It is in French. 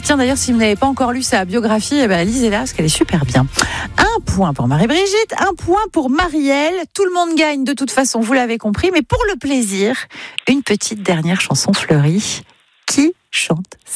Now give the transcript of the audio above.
Tiens, d'ailleurs, si vous n'avez pas encore lu sa biographie, lisez-la parce qu'elle est super bien. 1 point pour Marie-Brigitte, 1 point pour Marielle. Tout le monde gagne de toute façon, vous l'avez compris. Mais pour le plaisir, une petite dernière chanson fleurie. Qui chante ça ?